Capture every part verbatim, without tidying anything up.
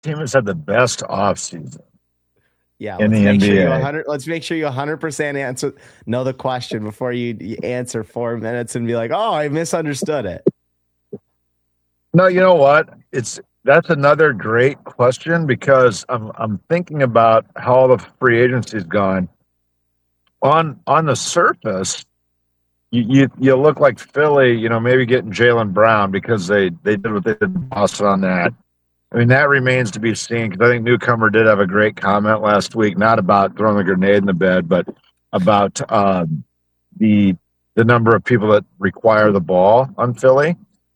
team has had the best offseason Yeah, in let's the make sure you N B A. one hundred. Let's make sure you one hundred percent answer know the question before you, you answer four minutes and be like, "Oh, I misunderstood it." No, you know what? It's that's another great question because I'm I'm thinking about how all the free agency's gone. On on the surface, you, you you look like Philly, you know, maybe getting Jaylen Brown because they they did what they did to Boston on that. I mean, that remains to be seen because I think Newcomer did have a great comment last week, not about throwing the grenade in the bed, but about um, the the number of people that require the ball on Philly.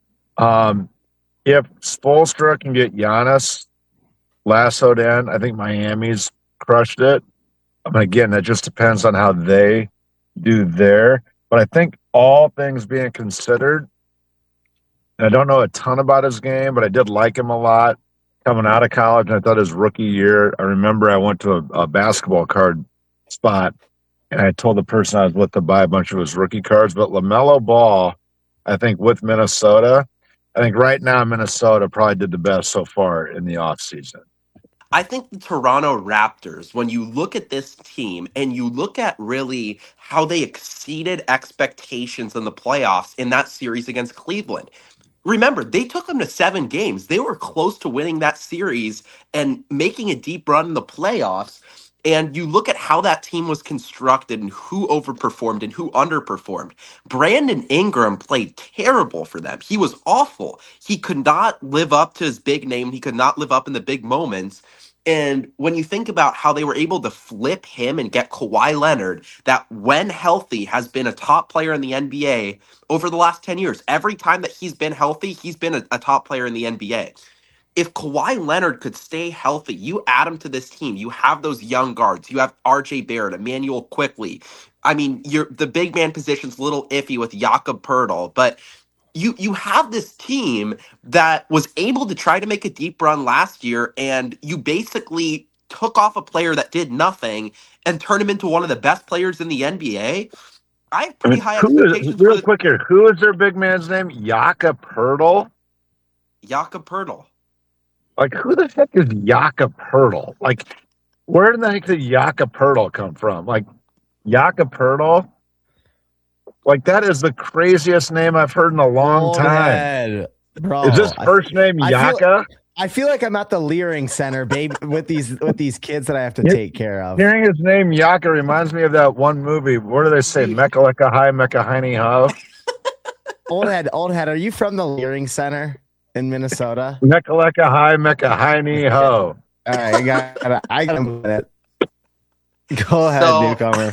Um, if Spoelstra can get Giannis lassoed in, I think Miami's crushed it. I mean, again, that just depends on how they do there. But I think all things being considered, and I don't know a ton about his game, but I did like him a lot coming out of college. And I thought his rookie year, I remember I went to a, a basketball card spot and I told the person I was with to buy a bunch of his rookie cards. But LaMelo Ball, I think with Minnesota, I think right now Minnesota probably did the best so far in the offseason. I think the Toronto Raptors, when you look at this team and you look at really how they exceeded expectations in the playoffs in that series against Cleveland. Remember, they took them to seven games. They were close to winning that series and making a deep run in the playoffs. And you look at how that team was constructed and who overperformed and who underperformed. Brandon Ingram played terrible for them. He was awful. He could not live up to his big name. He could not live up in the big moments. And when you think about how they were able to flip him and get Kawhi Leonard, that when healthy has been a top player in the N B A over the last ten years. Every time that he's been healthy, he's been a, a top player in the N B A. If Kawhi Leonard could stay healthy, you add him to this team. You have those young guards. You have R J Barrett, Emmanuel Quickly. I mean, you're, the big man position's a little iffy with Jakob Pertl, but you you have this team that was able to try to make a deep run last year, and you basically took off a player that did nothing and turned him into one of the best players in the N B A. I have I pretty mean, high who is, expectations for real the quick here, who is their big man's name? Jakob Pertl? Jakob Pertl. Like, who the heck is Jakob Pertl? Like, where in the heck did Jakob Pertl come from? Like, Jakob Pertl? Like, that is the craziest name I've heard in a long Old time. head. Bro, Is his first I, name I feel, Yaka? I feel like I'm at the Leering Center, babe, with these with these kids that I have to Yeah. take care of. Hearing his name Yaka reminds me of that one movie. What do they say? Mechaleka High, Mekahini Ho? Old head, old head. Are you from the Leering Center in Minnesota? Mechaleka High, Mekahini Ho. All right, I got I got it. Go ahead, So- newcomer.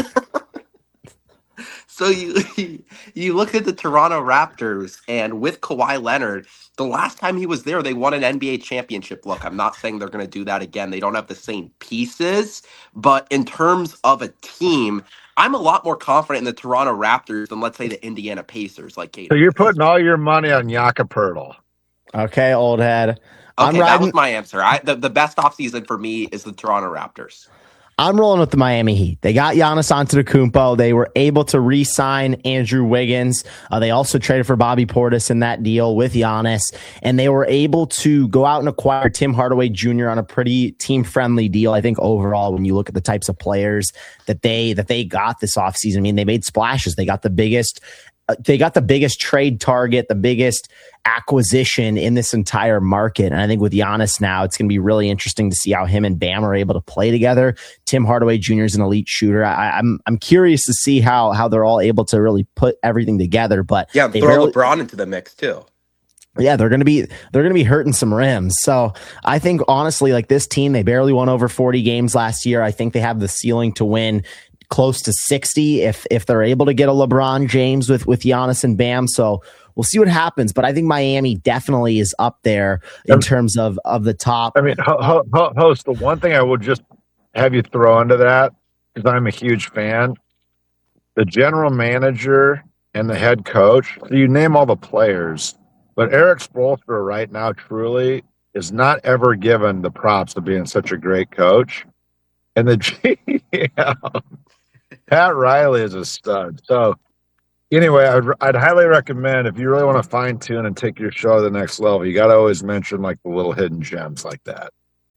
So you you look at the Toronto Raptors, and with Kawhi Leonard, the last time he was there, they won an N B A championship. Look, I'm not saying they're going to do that again. They don't have the same pieces, but in terms of a team, I'm a lot more confident in the Toronto Raptors than, let's say, the Indiana Pacers. Like, Kate. So you're putting all your money on Jakob Pertl. Okay, old head. I'm Okay, that riding. was my answer. I, the, the best offseason for me is the Toronto Raptors. I'm rolling with the Miami Heat. They got Giannis Antetokounmpo. They were able to re-sign Andrew Wiggins. Uh, they also traded for Bobby Portis in that deal with Giannis, and they were able to go out and acquire Tim Hardaway Junior on a pretty team-friendly deal. I think overall, when you look at the types of players that they that they got this offseason, I mean, they made splashes. They got the biggest. Uh, they got the biggest trade target, the biggest acquisition in this entire market. And I think with Giannis now, it's going to be really interesting to see how him and Bam are able to play together. Tim Hardaway Junior is an elite shooter. I, I'm I'm curious to see how how they're all able to really put everything together. But Yeah, they throw barely, LeBron into the mix too. yeah, they're gonna be they're gonna be hurting some rims. So I think honestly, like this team, they barely won over forty games last year. I think they have the ceiling to win close to sixty if if they're able to get a LeBron James with with Giannis and Bam. So we'll see what happens. But I think Miami definitely is up there in terms of of the top. I mean, ho- ho- host, the one thing I would just have you throw into that, because I'm a huge fan, the general manager and the head coach, so you name all the players, but Eric Spoelstra right now truly is not ever given the props of being such a great coach. And the G M, Pat Riley is a stud. So anyway, I'd, I'd highly recommend if you really want to fine tune and take your show to the next level, you got to always mention like the little hidden gems like that.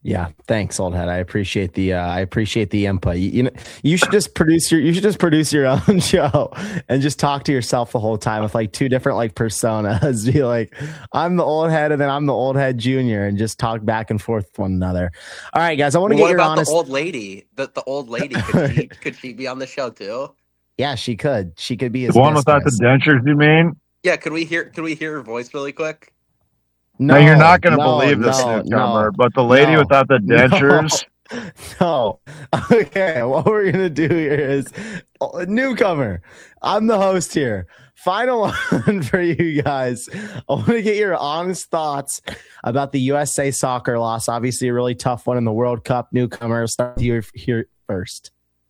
Yeah, thanks, old head. I appreciate the uh, I appreciate the input. You, you know, you should just produce your you should just produce your own show and just talk to yourself the whole time with like two different like personas. Be like, I'm the old head, and then I'm the old head junior, and just talk back and forth with one another. All right, guys, I want to Well, get what your about honest. the old lady? The the old lady could she could she be on the show too? Yeah, she could. She could be his The one guest without the host. dentures, you mean? Yeah, could we hear could we hear her voice really quick? No, Now, you're not going to no, believe this no, newcomer, no, but the lady no, without the no. dentures. No. Okay, what we're going to do here is oh, newcomer. I'm the host here. Final one for you guys. I want to get your honest thoughts about the U S A soccer loss. Obviously, a really tough one in the World Cup. Newcomer, start with you here first.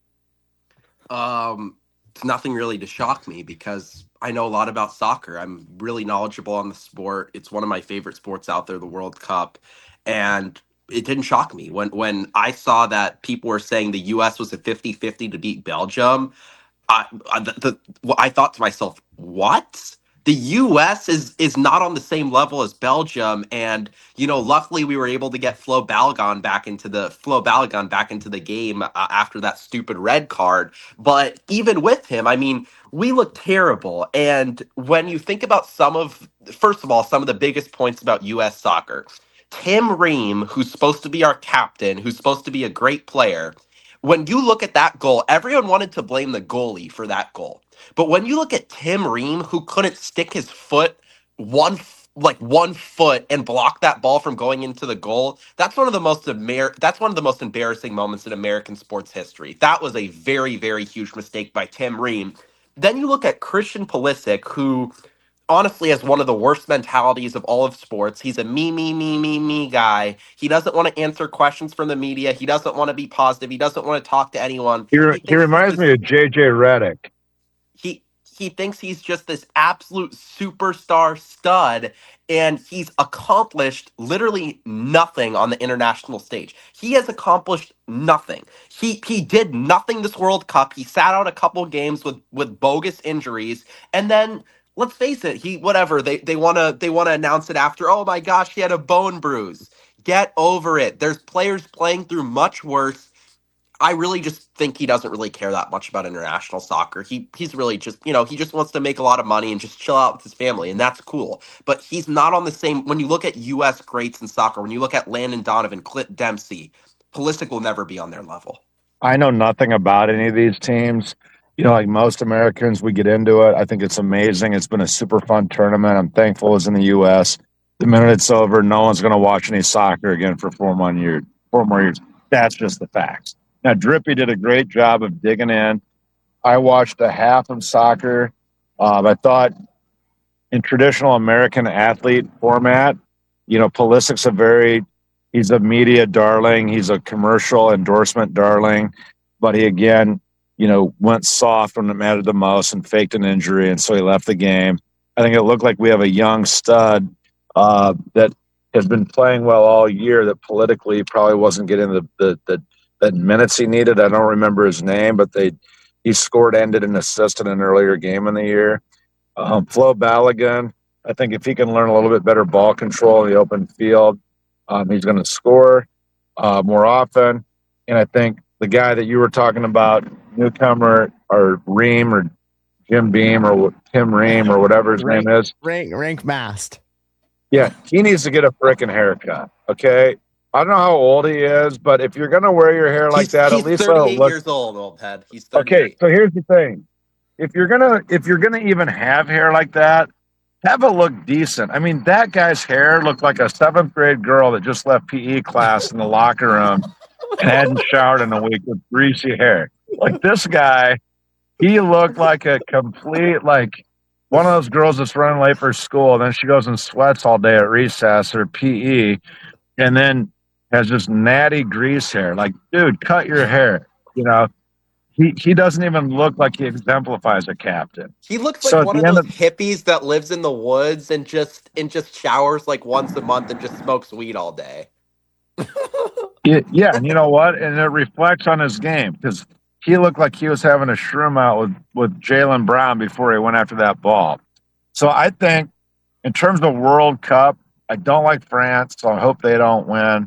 Um, it's nothing really to shock me because I know a lot about soccer. I'm really knowledgeable on the sport. It's one of my favorite sports out there, the World Cup. And it didn't shock me. When when I saw that people were saying the U S was a fifty-fifty to beat Belgium, I, I, the, the, I thought to myself, what? The U S is is not on the same level as Belgium, and you know, luckily we were able to get Flo Balogun back into the Flo Balogun back into the game uh, after that stupid red card. But even with him, I mean, we look terrible. And when you think about some of, first of all, some of the biggest points about U S soccer, Tim Ream, who's supposed to be our captain, who's supposed to be a great player. When you look at that goal, everyone wanted to blame the goalie for that goal. But when you look at Tim Ream, who couldn't stick his foot one like one foot and block that ball from going into the goal, that's one of the most Amer- that's one of the most embarrassing moments in American sports history. That was a very, very huge mistake by Tim Ream. Then you look at Christian Pulisic, who honestly has one of the worst mentalities of all of sports. He's a me, me, me, me, me guy. He doesn't want to answer questions from the media. He doesn't want to be positive. He doesn't want to talk to anyone. He, He he thinks he's reminds this me of J J Redick. he he thinks he's just this absolute superstar stud, and he's accomplished literally nothing on the international stage. He has accomplished nothing. He he did nothing this World Cup. He sat out a couple games with with bogus injuries, and then let's face it, he whatever they they want to they want to announce it after. Oh my gosh, he had a bone bruise. Get over it. There's players playing through much worse. I really just think he doesn't really care that much about international soccer. He he's really just, you know, he just wants to make a lot of money and just chill out with his family, and that's cool. But he's not on the same when you look at U S greats in soccer, when you look at Landon Donovan, Clint Dempsey, Pulisic will never be on their level. I know nothing about any of these teams. You know, like most Americans, we get into it. I think it's amazing. It's been a super fun tournament. I'm thankful it's in the U S. The minute it's over, no one's going to watch any soccer again for four more years. Four more years. That's just the facts. Now, Drippy did a great job of digging in. I watched a half of soccer. Um, I thought in traditional American athlete format, you know, Pulisic's a very, he's a media darling. He's a commercial endorsement darling. But he, again, you know, went soft when it mattered the most and faked an injury, and so he left the game. I think it looked like we have a young stud uh, that has been playing well all year that politically probably wasn't getting the, the, the that minutes he needed. I don't remember his name, but they he scored, ended, and assisted in an earlier game in the year. Um, Flo Balogun, I think if he can learn a little bit better ball control in the open field, um, he's going to score uh, more often. And I think the guy that you were talking about, newcomer, or Ream, or Jim Beam, or Tim Ream, or whatever his rank, name is. Rank, rank Mast. Yeah, he needs to get a freaking haircut, okay? I don't know how old he is, but if you're going to wear your hair like he's, that, he's at least let it thirty-eight look. years old, old head. He's thirty-eight. Okay, so here's the thing: if you're gonna if you're gonna even have hair like that, have it look decent. I mean, that guy's hair looked like a seventh grade girl that just left P E class in the locker room and hadn't showered in a week with greasy hair. Like this guy, he looked like a complete like one of those girls that's running late for school, and then she goes and sweats all day at recess or P E, and then has this natty grease hair. Like, dude, cut your hair. You know, he, he doesn't even look like he exemplifies a captain. He looks like So at one the of end those of- hippies that lives in the woods and just and just showers like once a month and just smokes weed all day. Yeah, yeah, and you know what? And it reflects on his game because he looked like he was having a shroom out with, with Jaylen Brown before he went after that ball. So I think in terms of World Cup, I don't like France, so I hope they don't win.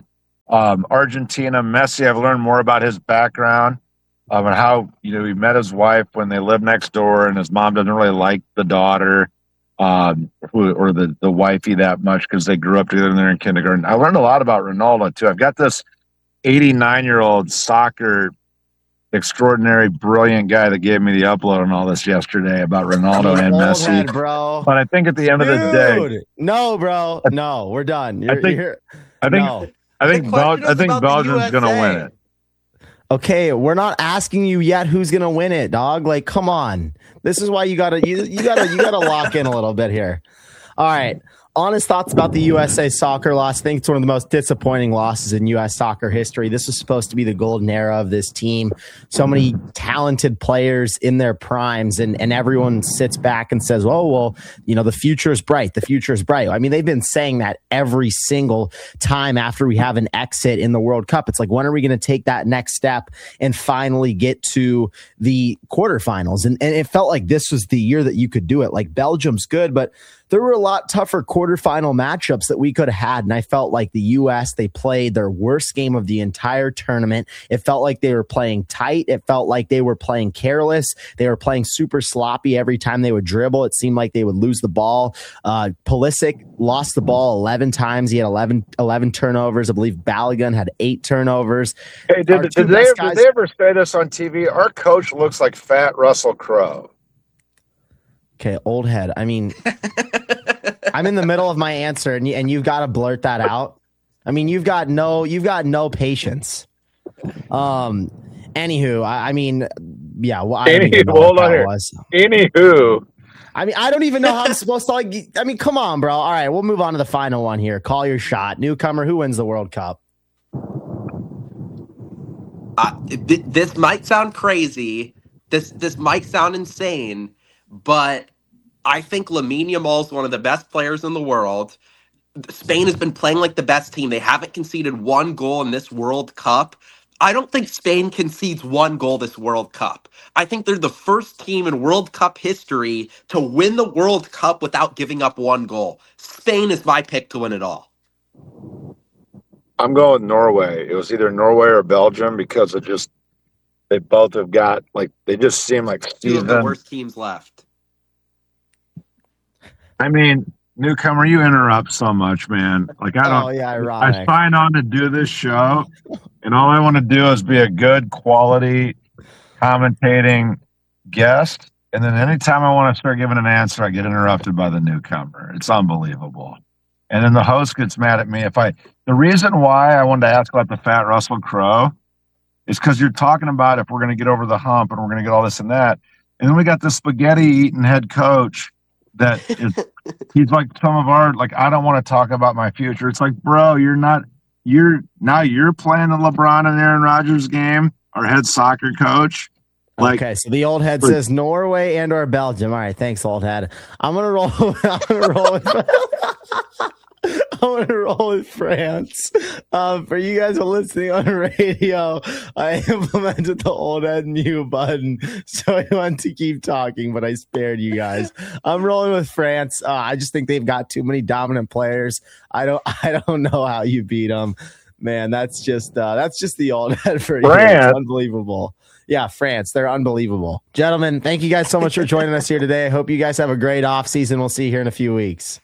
Um, Argentina, Messi, I've learned more about his background um, and how, you know, he met his wife when they lived next door, and his mom doesn't really like the daughter um, who, or the, the wifey that much because they grew up together and they're in kindergarten. I learned a lot about Ronaldo, too. I've got this eighty-nine-year-old soccer extraordinary, brilliant guy that gave me the upload on all this yesterday about Ronaldo and Messi. Head, bro. But I think at the end Dude, of the day, no, bro, no, we're done. You're, I think, you're, I think, no. I think, Bel- I think Belgium's going to win it. Okay, we're not asking you yet who's going to win it, dog. Like, come on. This is why you gotta, you, you gotta, you gotta lock in a little bit here. All right. Honest thoughts about the U S A soccer loss. I think it's one of the most disappointing losses in U S soccer history. This was supposed to be the golden era of this team. So many talented players in their primes, and, and everyone sits back and says, oh, well, you know, the future is bright. The future is bright. I mean, they've been saying that every single time after we have an exit in the World Cup. It's like, when are we going to take that next step and finally get to the quarterfinals? And, and it felt like this was the year that you could do it. Like, Belgium's good, but there were a lot tougher quarterfinal matchups that we could have had. And I felt like the U S, they played their worst game of the entire tournament. It felt like they were playing tight. It felt like they were playing careless. They were playing super sloppy every time they would dribble. It seemed like they would lose the ball. Uh, Pulisic lost the ball eleven times. He had eleven, eleven turnovers. I believe Balogun had eight turnovers. Hey, did, did, they, did they ever say this on T V? Our coach looks like fat Russell Crowe. Okay, old head. I mean, I'm in the middle of my answer, and you, and you've got to blurt that out. I mean, you've got no, you've got no patience. Um, anywho, I, I mean, yeah. Well, I don't even know hold what on that here. was. Anywho, I mean, I don't even know how I'm supposed to. Like, I mean, come on, bro. All right, we'll move on to the final one here. Call your shot, newcomer. Who wins the World Cup? Uh, th- this might sound crazy. This this might sound insane. But I think Lamine Yamal is one of the best players in the world. Spain has been playing like the best team. They haven't conceded one goal in this World Cup. I don't think Spain concedes one goal this World Cup. I think they're the first team in World Cup history to win the World Cup without giving up one goal. Spain is my pick to win it all. I'm going with Norway. It was either Norway or Belgium because it just they both have got like they just seem like two of the worst teams left. I mean, newcomer, you interrupt so much, man. Like I don't. Oh yeah, ironic. I sign on to do this show, and all I want to do is be a good quality commentating guest. And then anytime I want to start giving an answer, I get interrupted by the newcomer. It's unbelievable. And then the host gets mad at me if I. The reason why I wanted to ask about the fat Russell Crowe is because you're talking about if we're going to get over the hump and we're going to get all this and that, and then we got the spaghetti eating head coach. That is, he's like some of our, like, I don't want to talk about my future. It's like, bro, you're not, you're, now you're playing the LeBron and Aaron Rodgers game, our head soccer coach. Like, okay, so the old head for, says Norway and or Belgium. All right, thanks, old head. I'm going to roll, I'm going to roll with, I'm going to roll with France. Um, for you guys who are listening on radio, I implemented the old head mute button, so I want to keep talking, but I spared you guys. I'm rolling with France. Uh, I just think they've got too many dominant players. I don't, I don't know how you beat them, man. That's just, uh, that's just the old head for you. It's unbelievable. Yeah, France. They're unbelievable. Gentlemen, thank you guys so much for joining us here today. I hope you guys have a great off season. We'll see you here in a few weeks.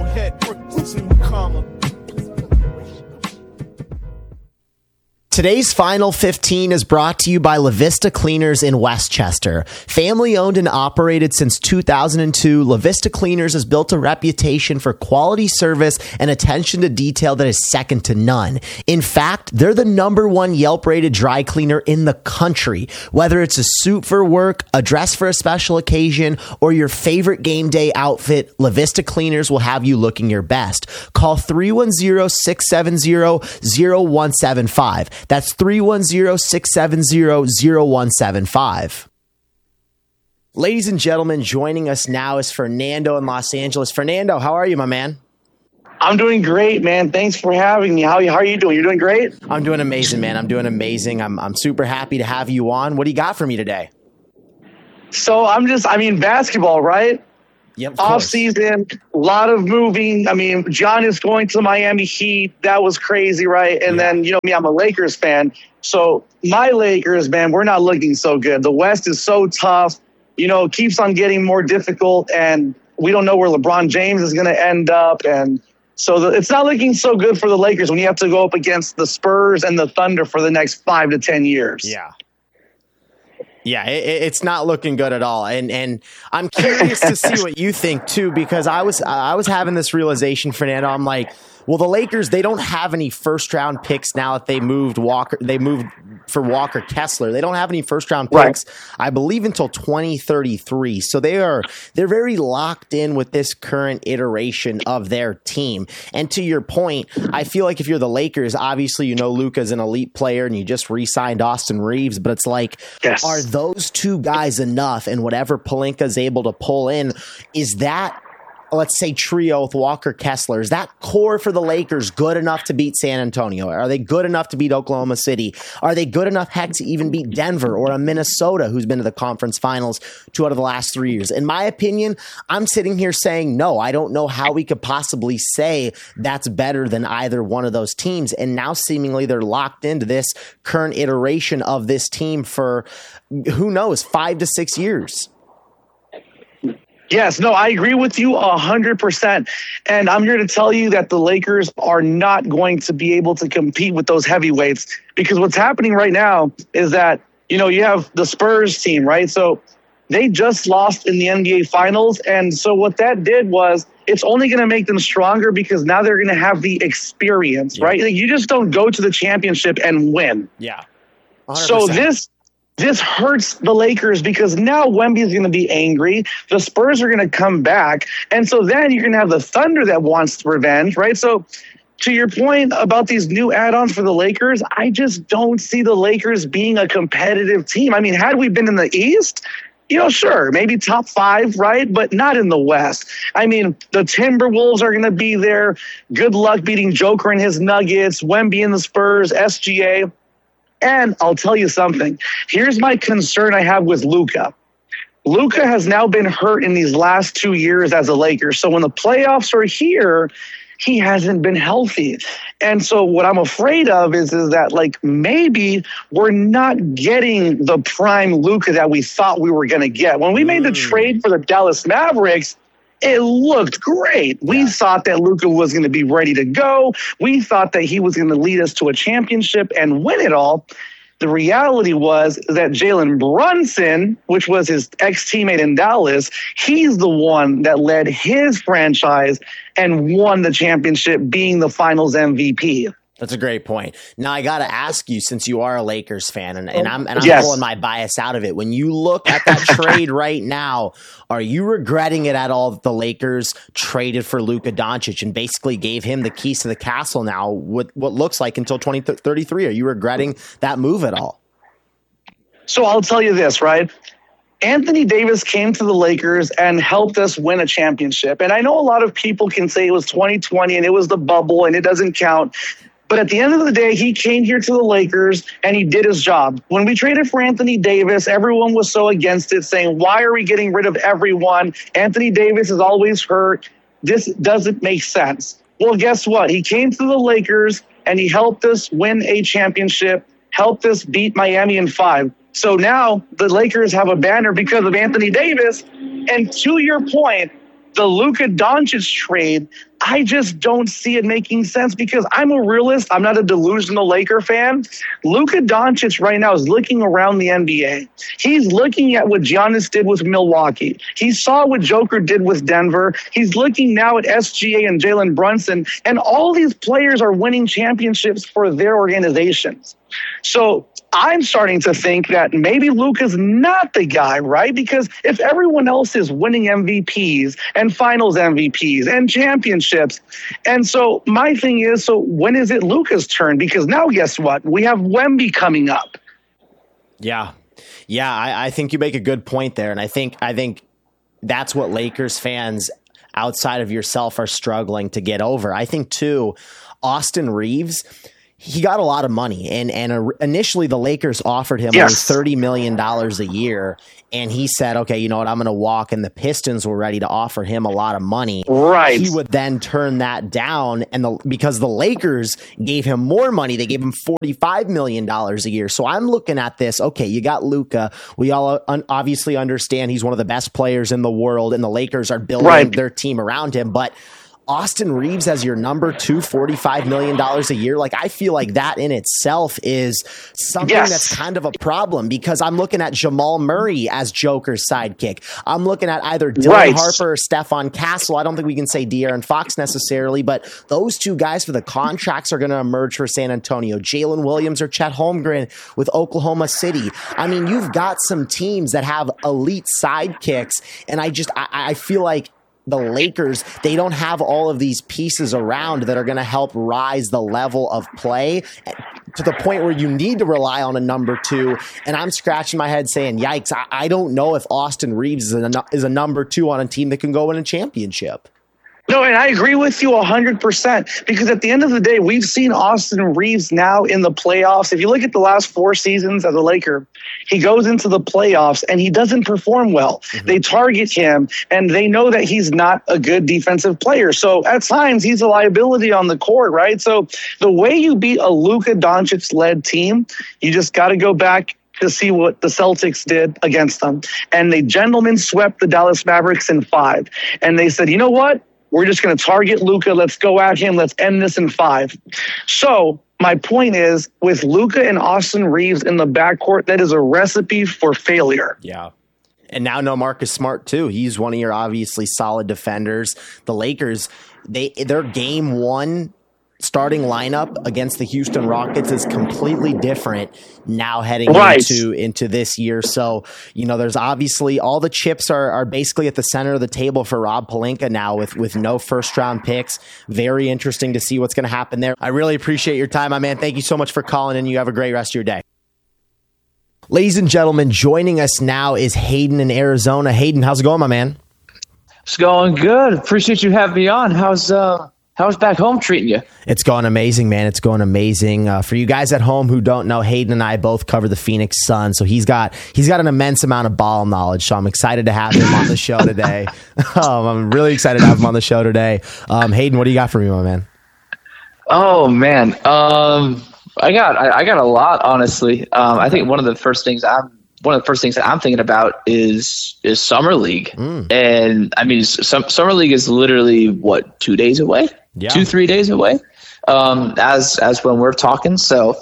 Today's Final fifteen is brought to you by La Vista Cleaners in Westchester. Family owned and operated since two thousand two, La Vista Cleaners has built a reputation for quality service and attention to detail that is second to none. In fact, they're the number one Yelp rated dry cleaner in the country. Whether it's a suit for work, a dress for a special occasion, or your favorite game day outfit, La Vista Cleaners will have you looking your best. Call three one zero, six seven zero, zero one seven five. That's three one zero, six seven zero, zero one seven five. Ladies and gentlemen, joining us now is Fernando in Los Angeles. Fernando, how are you, my man? I'm doing great, man. Thanks for having me. How, how are you doing? You're doing great? I'm doing amazing, man. I'm doing amazing. I'm I'm super happy to have you on. What do you got for me today? So I'm just, I mean, basketball, right? Yep, off season, a lot of moving. I mean, Giannis going to Miami Heat, that was crazy, right? And yeah. then, you know me, I'm a Lakers fan. So my Lakers, man, we're not looking so good. The West is so tough, you know, keeps on getting more difficult, and we don't know where LeBron James is going to end up. And so the, it's not looking so good for the Lakers when you have to go up against the Spurs and the Thunder for the next five to ten years. Yeah. Yeah, it, it's not looking good at all. And and I'm curious to see what you think too, because I was I was having this realization, Fernando. I'm like, well, the Lakers, they don't have any first round picks now that they moved Walker. They moved for Walker Kessler. They don't have any first round picks, right, I believe, until twenty thirty-three. So they are they're very locked in with this current iteration of their team. And to your point, I feel like if you're the Lakers, obviously you know Luka's an elite player and you just re-signed Austin Reeves, but it's like, yes, are those two guys enough? And whatever Pelinka's able to pull in, is that, let's say, trio with Walker Kessler, is that core for the Lakers good enough to beat San Antonio? Are they good enough to beat Oklahoma City? Are they good enough, heck, to even beat Denver or a Minnesota who's been to the conference finals two out of the last three years? In my opinion, I'm sitting here saying no. I don't know how we could possibly say that's better than either one of those teams. And now seemingly they're locked into this current iteration of this team for, who knows, five to six years. Yes, no, I agree with you a hundred percent. And I'm here to tell you that the Lakers are not going to be able to compete with those heavyweights, because what's happening right now is that, you know, you have the Spurs team, right? So they just lost in the N B A finals. And so what that did was, it's only going to make them stronger because now they're going to have the experience, yeah, right? Like, you just don't go to the championship and win. Yeah. one hundred percent. So this, This hurts the Lakers because now Wemby is going to be angry. The Spurs are going to come back. And so then you're going to have the Thunder that wants revenge, right? So to your point about these new add-ons for the Lakers, I just don't see the Lakers being a competitive team. I mean, had we been in the East, you know, sure, maybe top five, right? But not in the West. I mean, the Timberwolves are going to be there. Good luck beating Joker and his Nuggets, Wemby and the Spurs, S G A. And I'll tell you something. Here's my concern I have with Luka. Luka has now been hurt in these last two years as a Laker. So when the playoffs are here, he hasn't been healthy. And so what I'm afraid of is, is that, like, maybe we're not getting the prime Luka that we thought we were going to get. When we made the trade for the Dallas Mavericks, it looked great. We yeah. thought that Luka was going to be ready to go. We thought that he was going to lead us to a championship and win it all. The reality was that Jalen Brunson, which was his ex-teammate in Dallas, he's the one that led his franchise and won the championship, being the finals M V P. That's a great point. Now, I got to ask you, since you are a Lakers fan, and, and I'm, and I'm yes. pulling my bias out of it, when you look at that trade right now, are you regretting it at all that the Lakers traded for Luka Doncic and basically gave him the keys to the castle now, with what looks like until twenty thirty-three? Are you regretting that move at all? So I'll tell you this, right? Anthony Davis came to the Lakers and helped us win a championship. And I know a lot of people can say it was twenty twenty and it was the bubble and it doesn't count. But at the end of the day, he came here to the Lakers and he did his job. When we traded for Anthony Davis, everyone was so against it, saying, why are we getting rid of everyone? Anthony Davis is always hurt. This doesn't make sense. Well, guess what? He came to the Lakers and he helped us win a championship, helped us beat Miami in five. So now the Lakers have a banner because of Anthony Davis. And to your point, the Luka Doncic trade, I just don't see it making sense because I'm a realist. I'm not a delusional Laker fan. Luka Doncic right now is looking around the N B A. He's looking at what Giannis did with Milwaukee. He saw what Joker did with Denver. He's looking now at S G A and Jalen Brunson. And all these players are winning championships for their organizations. So I'm starting to think that maybe Luka's not the guy, right? Because if everyone else is winning M V Ps and finals M V Ps and championships, and so my thing is, so when is it Luka's turn? Because now guess what? We have Wemby coming up. Yeah. Yeah, I, I think you make a good point there. And I think I think that's what Lakers fans outside of yourself are struggling to get over. I think, too, Austin Reeves, he got a lot of money, and and initially the Lakers offered him yes. only thirty million dollars a year, and he said, okay, you know what, I'm going to walk, and the Pistons were ready to offer him a lot of money. Right. He would then turn that down, and the because the Lakers gave him more money, they gave him forty-five million dollars a year. So I'm looking at this, okay, you got Luka. We all un- obviously understand he's one of the best players in the world, and the Lakers are building right. their team around him, but Austin Reeves as your number two, forty-five million dollars a year. Like, I feel like that in itself is something yes. that's kind of a problem, because I'm looking at Jamal Murray as Joker's sidekick. I'm looking at either Dylan right. Harper or Stephon Castle. I don't think we can say De'Aaron Fox necessarily, but those two guys for the contracts are going to emerge for San Antonio. Jalen Williams or Chet Holmgren with Oklahoma City. I mean, you've got some teams that have elite sidekicks, and I just, I, I feel like the Lakers, they don't have all of these pieces around that are going to help rise the level of play to the point where you need to rely on a number two. And I'm scratching my head saying, yikes, I, I don't know if Austin Reeves is a, is a number two on a team that can go win a championship. No, and I agree with you one hundred percent, because at the end of the day, we've seen Austin Reeves now in the playoffs. If you look at the last four seasons as a Laker, he goes into the playoffs and he doesn't perform well. Mm-hmm. They target him, and they know that he's not a good defensive player. So at times, he's a liability on the court, right? So the way you beat a Luka Doncic-led team, you just got to go back to see what the Celtics did against them. And they gentlemen swept the Dallas Mavericks in five. And they said, you know what? We're just going to target Luka. Let's go at him. Let's end this in five. So my point is, with Luka and Austin Reeves in the backcourt, that is a recipe for failure. Yeah. And now no Marcus Smart too. He's one of your obviously solid defenders. The Lakers, they their game one starting lineup against the Houston Rockets is completely different now heading right. into into this year. So, you know, there's obviously all the chips are are basically at the center of the table for Rob Pelinka now with with no first round picks. Very interesting to see what's going to happen there. I really appreciate your time, my man. Thank you so much for calling in. You have a great rest of your day. Ladies and gentlemen, joining us now is Hayden in Arizona. Hayden, how's it going, my man? It's going good. Appreciate you having me on. How's uh How's back home treating you? It's going amazing, man. It's going amazing. Uh, for you guys at home who don't know, Hayden and I both cover the Phoenix Suns, so he's got he's got an immense amount of ball knowledge. So I'm excited to have him on the show today. um, I'm really excited to have him on the show today. Um, Hayden, what do you got for me, my man? Oh man, um, I got I, I got a lot, honestly. Um, I think one of the first things I'm one of the first things that I'm thinking about is is Summer League, mm. and I mean, some, Summer League is literally what two days away. Yeah. Two, three days away, um, as as when we're talking. So,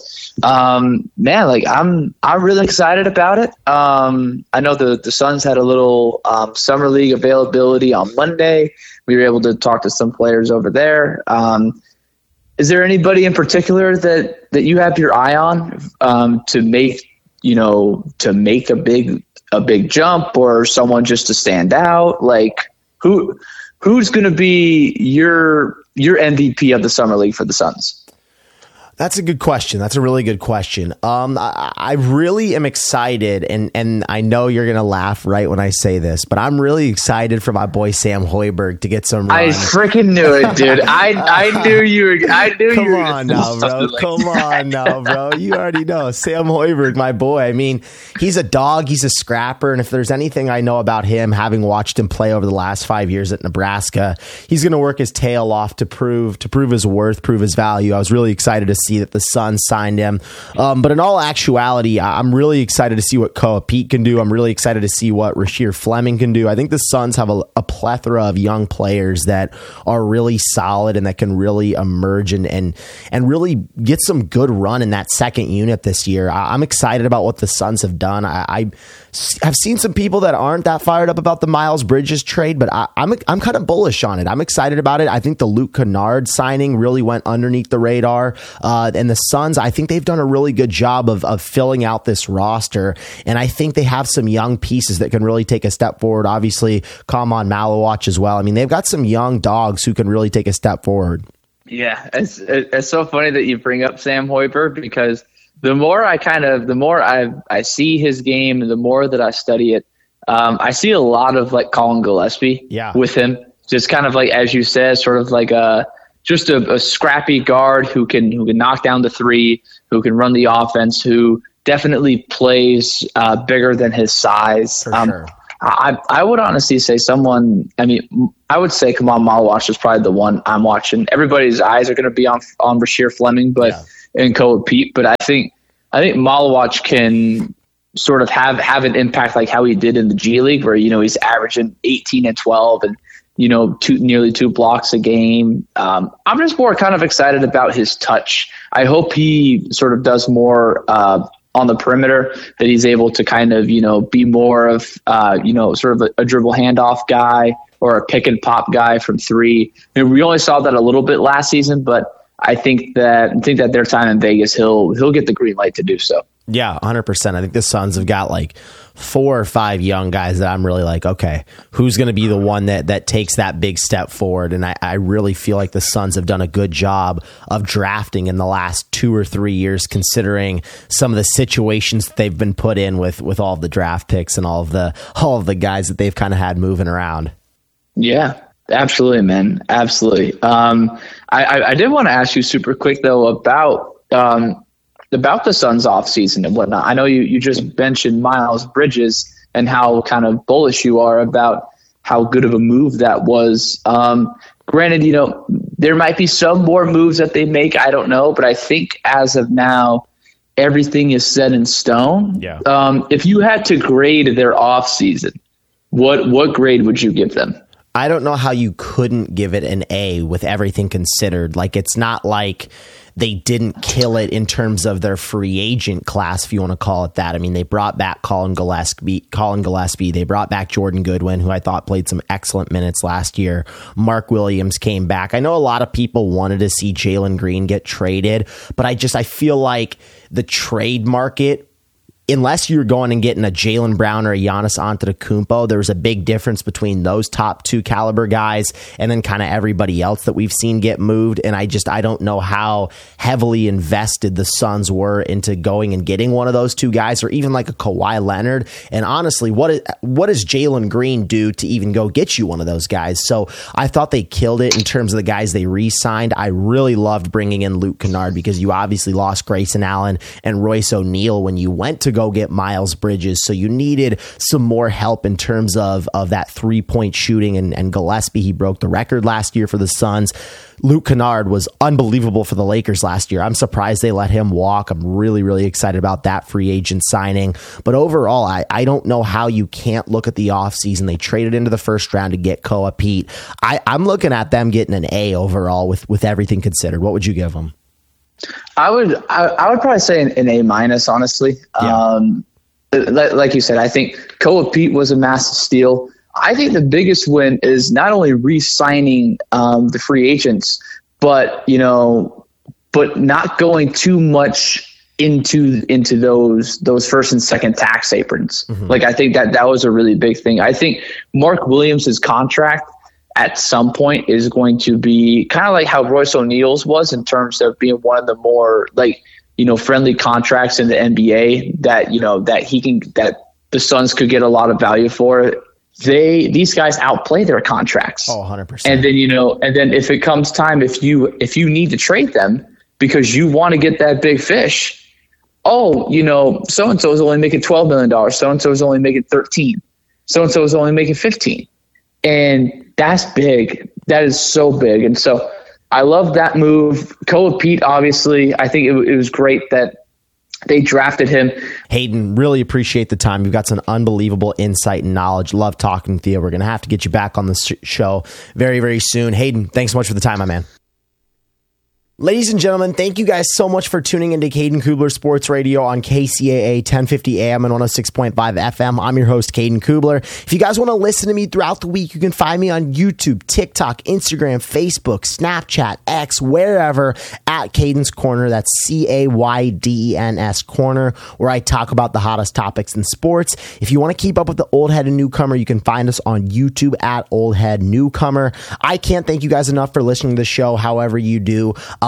um, man, like I'm I'm really excited about it. Um, I know the the Suns had a little um, summer league availability on Monday. We were able to talk to some players over there. Um, is there anybody in particular that that you have your eye on um, to make you know to make a big a big jump, or someone just to stand out? Like who who's going to be your your M V P of the summer league for the Suns? That's a good question. That's a really good question. Um, I, I really am excited, and and I know you're gonna laugh right when I say this, but I'm really excited for my boy Sam Hoiberg to get some run. I freaking knew it, dude. I I knew you were. I knew Come you were. on now, bro. Like Come that. on now, bro. You already know Sam Hoiberg, my boy. I mean, he's a dog. He's a scrapper, and if there's anything I know about him, having watched him play over the last five years at Nebraska, he's gonna work his tail off to prove to prove his worth, prove his value. I was really excited to see that the Suns signed him. Um, but in all actuality, I'm really excited to see what Koa Pete can do. I'm really excited to see what Rasheer Fleming can do. I think the Suns have a, a plethora of young players that are really solid and that can really emerge and and, and really get some good run in that second unit this year. I, I'm excited about what the Suns have done. I, I have seen some people that aren't that fired up about the Miles Bridges trade, but I, I'm I'm kind of bullish on it. I'm excited about it. I think the Luke Kennard signing really went underneath the radar, uh, and the Suns, I think they've done a really good job of of filling out this roster, and I think they have some young pieces that can really take a step forward. Obviously, Kamon Malawach as well. I mean, they've got some young dogs who can really take a step forward. Yeah, it's it's so funny that you bring up Sam Hoiberg, because the more I kind of, the more I I see his game, the more that I study it, um, I see a lot of like Colin Gillespie yeah. with him. Just kind of like, as you said, sort of like a just a, a scrappy guard who can who can knock down the three, who can run the offense, who definitely plays uh, bigger than his size. For um, sure. I I would honestly say someone. I mean, I would say Kamal Malawash is probably the one I'm watching. Everybody's eyes are going to be on on Rasheer Fleming, but yeah. and Koa Pete. But I think I think Malawash can sort of have have an impact like how he did in the G League, where you know he's averaging eighteen and twelve, and you know two nearly two blocks a game. Um, I'm just more kind of excited about his touch. I hope he sort of does more. Uh, on the perimeter, that he's able to kind of, you know, be more of, uh, you know, sort of a, a dribble handoff guy or a pick and pop guy from three. And we only saw that a little bit last season, but I think that I think that their time in Vegas, he'll he'll get the green light to do so. Yeah, one hundred percent. I think the Suns have got like four or five young guys that I'm really like, okay, who's going to be the one that that takes that big step forward? And I, I really feel like the Suns have done a good job of drafting in the last two or three years, considering some of the situations that they've been put in with with all of the draft picks and all of the all of the guys that they've kind of had moving around. Yeah, absolutely, man. Absolutely. Um, I, I, I did want to ask you super quick, though, about um, about the Suns offseason and whatnot. I know you, you just mentioned Miles Bridges and how kind of bullish you are about how good of a move that was. Um, granted, you know, there might be some more moves that they make. I don't know. But I think as of now, everything is set in stone. Yeah. Um, if you had to grade their offseason, what what grade would you give them? I don't know how you couldn't give it an A with everything considered. Like, it's not like they didn't kill it in terms of their free agent class, if you want to call it that. I mean, they brought back Colin Gillespie, Colin Gillespie. They brought back Jordan Goodwin, who I thought played some excellent minutes last year. Mark Williams came back. I know a lot of people wanted to see Jalen Green get traded, but I just, I feel like the trade market, unless you're going and getting a Jaylen Brown or a Giannis Antetokounmpo, there's a big difference between those top two caliber guys and then kind of everybody else that we've seen get moved. And I just, I don't know how heavily invested the Suns were into going and getting one of those two guys, or even like a Kawhi Leonard. And honestly, what is, what does Jalen Green do to even go get you one of those guys? So I thought they killed it in terms of the guys they re-signed. I really loved bringing in Luke Kennard, because you obviously lost Grayson Allen and Royce O'Neal when you went to go get Miles Bridges. So you needed some more help in terms of, of that three-point shooting. And, and Gillespie, he broke the record last year for the Suns. Luke Kennard was unbelievable for the Lakers last year. I'm surprised they let him walk. I'm really, really excited about that free agent signing. But overall, I, I don't know how you can't look at the offseason. They traded into the first round to get Koa Pete. I, I'm looking at them getting an A overall with, with everything considered. What would you give them? I would I, I would probably say an, an A minus, honestly. Yeah. Um, like, like you said, I think Koa Pete was a massive steal. I think the biggest win is not only re-signing um, the free agents, but you know, but not going too much into into those those first and second tax aprons. Mm-hmm. Like, I think that that was a really big thing. I think Mark Williams' contract at some point is going to be kind of like how Royce O'Neal's was, in terms of being one of the more, like, you know, friendly contracts in the N B A that, you know, that he can, that the Suns could get a lot of value for. They, these guys outplay their contracts. Oh, one hundred percent. And then, you know, and then if it comes time, if you, if you need to trade them because you want to get that big fish, oh, you know, so-and-so is only making twelve million dollars. So-and-so is only making thirteen. So-and-so is only making fifteen. And that's big. That is so big. And so I love that move. Koa Pete, obviously, I think it, it was great that they drafted him. Hayden, really appreciate the time. You've got some unbelievable insight and knowledge. Love talking with you. We're going to have to get you back on the sh- show very, very soon. Hayden, thanks so much for the time, my man. Ladies and gentlemen, thank you guys so much for tuning into Caden Kubler Sports Radio on K C A A ten fifty A M and one oh six point five F M. I'm your host, Caden Kubler. If you guys want to listen to me throughout the week, you can find me on YouTube, TikTok, Instagram, Facebook, Snapchat, X, wherever, at Caden's Corner. That's C A Y D E N S Corner, where I talk about the hottest topics in sports. If you want to keep up with the Old Head and Newcomer, you can find us on YouTube at Old Head Newcomer. I can't thank you guys enough for listening to the show, however you do. A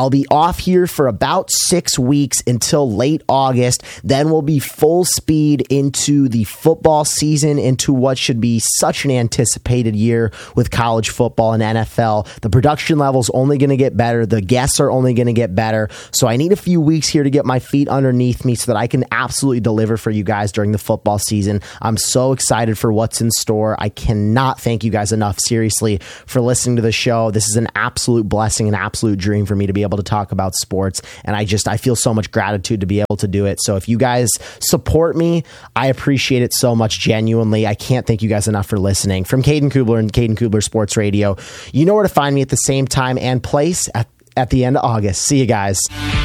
I'll be off here for about six weeks until late August. Then we'll be full speed into the football season, into what should be such an anticipated year with college football and N F L. The production level's only going to get better. The guests are only going to get better. So I need a few weeks here to get my feet underneath me so that I can absolutely deliver for you guys during the football season. I'm so excited for what's in store. I cannot thank you guys enough, seriously, for listening to the show. This is an absolute blessing, an absolute dream for me to be able to talk about sports. And I just, I feel so much gratitude to be able to do it. So if you guys support me, I appreciate it so much, genuinely. I can't thank you guys enough for listening. From Caden Kubler and Caden Kubler Sports Radio, you know where to find me at the same time and place at, at the end of August. See you guys.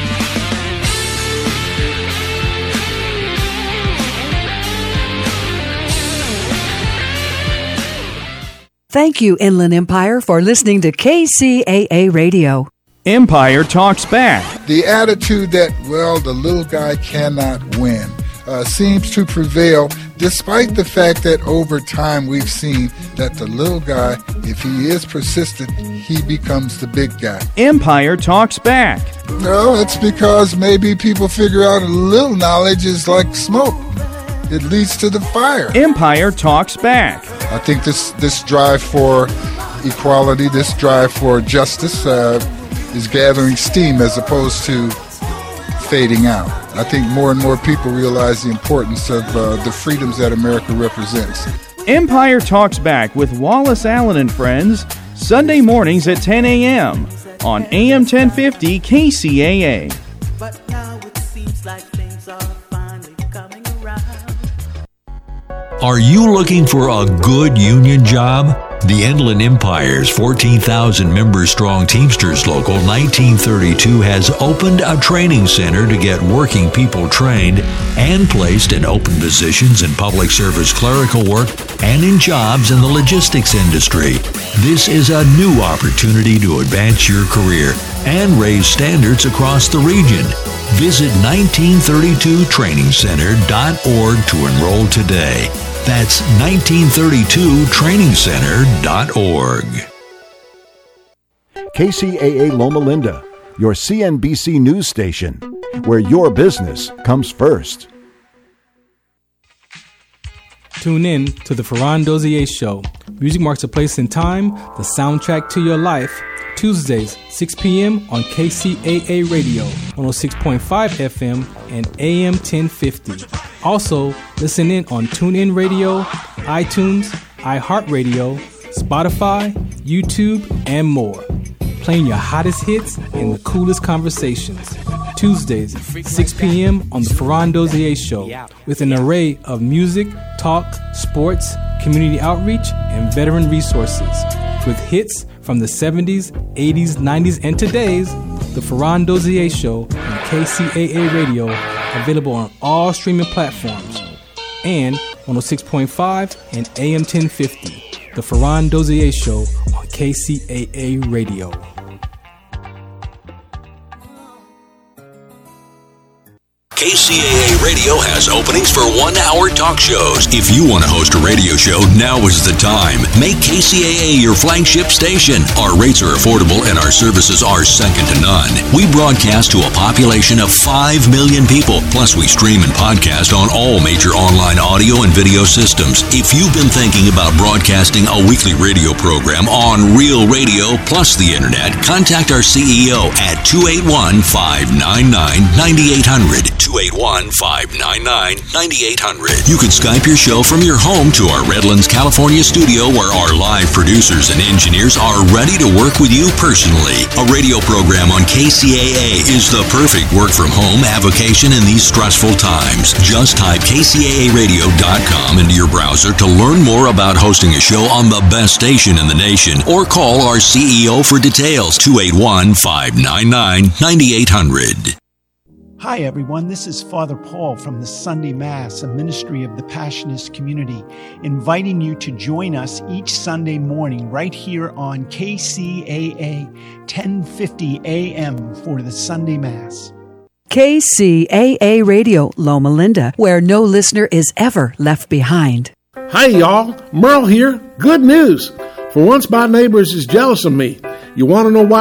Thank you, Inland Empire, for listening to K C A A Radio. Empire Talks Back. The attitude that, well, the little guy cannot win uh, seems to prevail, despite the fact that over time we've seen that the little guy, if he is persistent, he becomes the big guy. Empire Talks Back. No, it's because maybe people figure out a little knowledge is like smoke. It leads to the fire. Empire Talks Back. I think this, this drive for equality, this drive for justice uh, is gathering steam as opposed to fading out. I think more and more people realize the importance of uh, the freedoms that America represents. Empire Talks Back with Wallace Allen and Friends, Sunday mornings at ten a.m. on A M ten fifty K C A A. But now it seems like things are finally coming around. Are you looking for a good union job? The Inland Empire's fourteen thousand member strong Teamsters Local nineteen thirty-two has opened a training center to get working people trained and placed in open positions in public service clerical work and in jobs in the logistics industry. This is a new opportunity to advance your career and raise standards across the region. Visit nineteen thirty-two training center dot org to enroll today. That's nineteen thirty-two training center dot org. K C A A Loma Linda, your C N B C news station, where your business comes first. Tune in to the Ferran Dozier Show. Music marks a place in time, the soundtrack to your life. Tuesdays, six p.m. on K C A A Radio, one oh six point five F M and A M ten fifty. Also, listen in on TuneIn Radio, iTunes, iHeartRadio, Spotify, YouTube, and more. Playing your hottest hits and the coolest conversations. Tuesdays, six p.m. on the Ferran Dozier Show, with an array of music, talk, sports, community outreach, and veteran resources. With hits from the seventies, eighties, nineties, and today's, the Ferran Dozier Show on K C A A Radio, available on all streaming platforms, and one oh six point five and A M ten fifty, the Ferran Dozier Show on K C A A Radio. K C A A Radio has openings for one-hour talk shows. If you want to host a radio show, now is the time. Make K C A A your flagship station. Our rates are affordable and our services are second to none. We broadcast to a population of five million people. Plus, we stream and podcast on all major online audio and video systems. If you've been thinking about broadcasting a weekly radio program on Real Radio plus the internet, contact our C E O at two eight one, five nine nine, nine eight hundred. two eight one, five nine nine, nine eight hundred. You can Skype your show from your home to our Redlands, California studio, where our live producers and engineers are ready to work with you personally. A radio program on K C A A is the perfect work from home avocation in these stressful times. Just type K C A A radio dot com into your browser to learn more about hosting a show on the best station in the nation, or call our C E O for details, two eight one, five nine nine, nine eight hundred. Hi, everyone. This is Father Paul from the Sunday Mass, a ministry of the Passionist community, inviting you to join us each Sunday morning right here on K C A A, ten fifty A M for the Sunday Mass. K C A A Radio, Loma Linda, where no listener is ever left behind. Hi, y'all. Merle here. Good news. For once, my neighbors is jealous of me. You want to know why?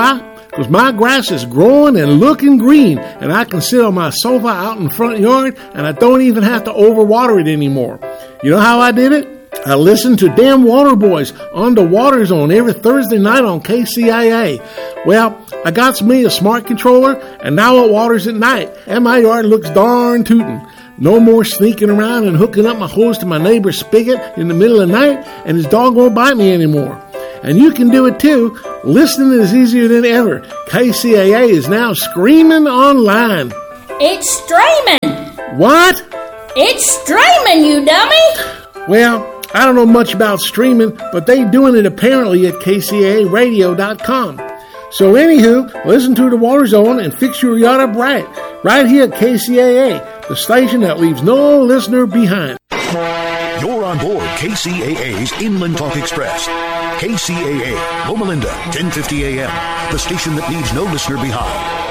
because my grass is growing and looking green, and I can sit on my sofa out in the front yard, and I don't even have to overwater it anymore. You know how I did it? I listened to Damn Water Boys on the Water Zone every Thursday night on K C A A. Well, I got me a smart controller, and now it waters at night, and my yard looks darn tootin'. No more sneaking around and hooking up my hose to my neighbor's spigot in the middle of the night, and his dog won't bite me anymore. And you can do it too. Listening is easier than ever. K C A A is now streaming online. It's streaming. What? It's streaming, you dummy. Well, I don't know much about streaming, but they doing it apparently at K C A A radio dot com. So anywho, listen to the Water Zone and fix your yard up right. Right here at K C A A, the station that leaves no listener behind. You're on board K C A A's Inland Talk Express. K C A A, Loma Linda, ten fifty a.m., the station that leaves no listener behind.